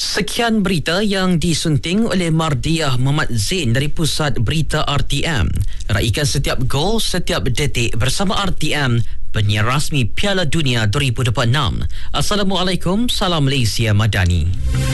Sekian berita yang disunting oleh Mardiah Muhammad Zain dari Pusat Berita RTM. Raikan setiap gol, setiap detik bersama RTM, penyiar rasmi Piala Dunia 2026. Assalamualaikum, salam Malaysia Madani.